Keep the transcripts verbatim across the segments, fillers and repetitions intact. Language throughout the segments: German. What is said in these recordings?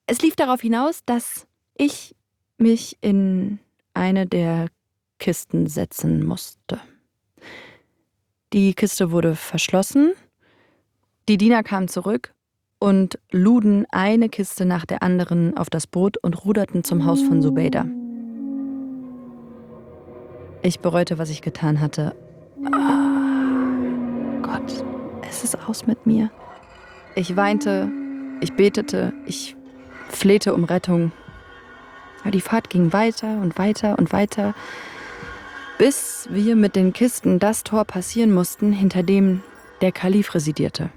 Es lief darauf hinaus, dass ich mich in eine der Kisten setzen musste. Die Kiste wurde verschlossen, die Diener kamen zurück und luden eine Kiste nach der anderen auf das Boot und ruderten zum Haus von Zubeida. Ich bereute, was ich getan hatte. Oh Gott, es ist aus mit mir. Ich weinte, ich betete, ich flehte um Rettung. Aber die Fahrt ging weiter und weiter und weiter, bis wir mit den Kisten das Tor passieren mussten, hinter dem der Kalif residierte.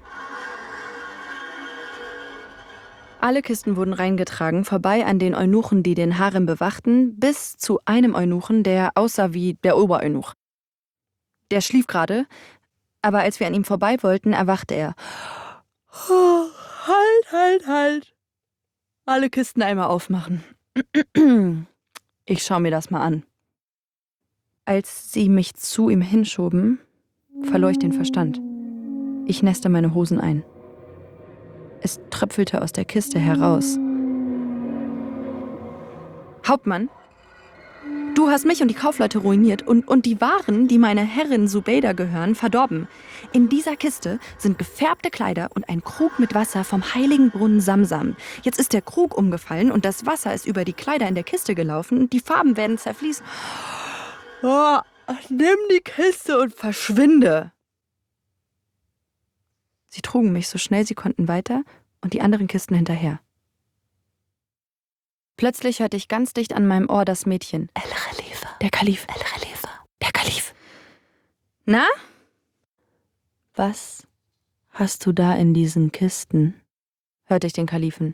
Alle Kisten wurden reingetragen, vorbei an den Eunuchen, die den Harem bewachten, bis zu einem Eunuchen, der aussah wie der Obereunuch. Der schlief gerade, aber als wir an ihm vorbei wollten, erwachte er. Oh, halt, halt, halt. Alle Kisten einmal aufmachen. Ich schau mir das mal an. Als sie mich zu ihm hinschoben, verlor ich den Verstand. Ich nässte meine Hosen ein. Es tröpfelte aus der Kiste heraus. Hauptmann, du hast mich und die Kaufleute ruiniert und, und die Waren, die meiner Herrin Zubeida gehören, verdorben. In dieser Kiste sind gefärbte Kleider und ein Krug mit Wasser vom heiligen Brunnen Samsam. Jetzt ist der Krug umgefallen und das Wasser ist über die Kleider in der Kiste gelaufen und die Farben werden zerfließen. Oh, nimm die Kiste und verschwinde! Sie trugen mich so schnell sie konnten weiter und die anderen Kisten hinterher. Plötzlich hörte ich ganz dicht an meinem Ohr das Mädchen. El-Khalifa. Der Kalif. El-Khalifa. Der Kalif. Na? Was hast du da in diesen Kisten? Hörte ich den Kalifen.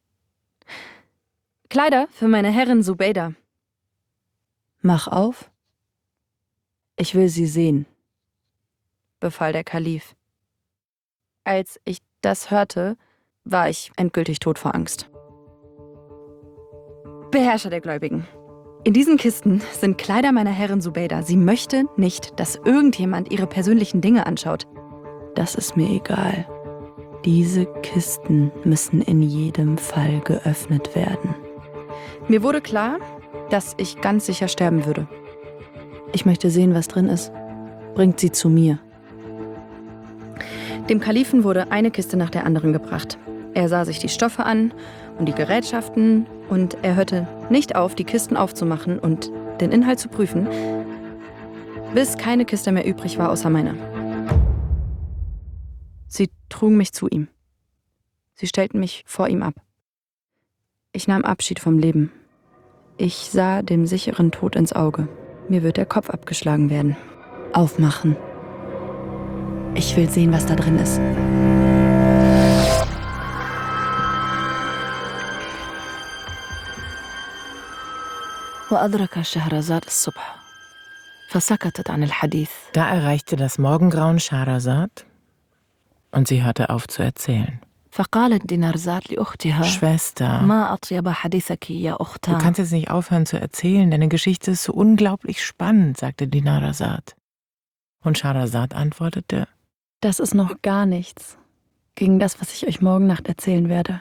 Kleider für meine Herrin Zubeida. Mach auf. Ich will sie sehen, befahl der Kalif. Als ich das hörte, war ich endgültig tot vor Angst. Beherrscher der Gläubigen. In diesen Kisten sind Kleider meiner Herrin Zubeida. Sie möchte nicht, dass irgendjemand ihre persönlichen Dinge anschaut. Das ist mir egal. Diese Kisten müssen in jedem Fall geöffnet werden. Mir wurde klar, dass ich ganz sicher sterben würde. Ich möchte sehen, was drin ist. Bringt sie zu mir. Dem Kalifen wurde eine Kiste nach der anderen gebracht. Er sah sich die Stoffe an und die Gerätschaften und er hörte nicht auf, die Kisten aufzumachen und den Inhalt zu prüfen, bis keine Kiste mehr übrig war außer meiner. Sie trugen mich zu ihm. Sie stellten mich vor ihm ab. Ich nahm Abschied vom Leben. Ich sah dem sicheren Tod ins Auge. Mir wird der Kopf abgeschlagen werden. Aufmachen. Ich will sehen, was da drin ist. Da erreichte das Morgengrauen Schahrazad und sie hörte auf zu erzählen. Schwester, du kannst jetzt nicht aufhören zu erzählen, deine Geschichte ist so unglaublich spannend, sagte Dinarzad. Und Schahrazad antwortete: Das ist noch gar nichts gegen das, was ich euch morgen Nacht erzählen werde.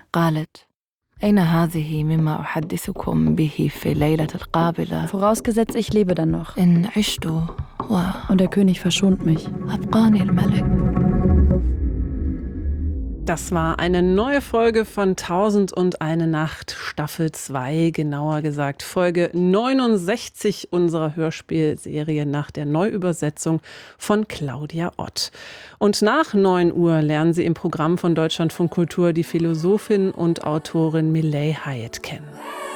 Vorausgesetzt, ich lebe dann noch. Und der König verschont mich. Das war eine neue Folge von Tausend und eine Nacht, Staffel zwei, genauer gesagt Folge neunundsechzig unserer Hörspielserie nach der Neuübersetzung von Claudia Ott. Und nach neun Uhr lernen Sie im Programm von Deutschlandfunk Kultur die Philosophin und Autorin Miley Hyatt kennen.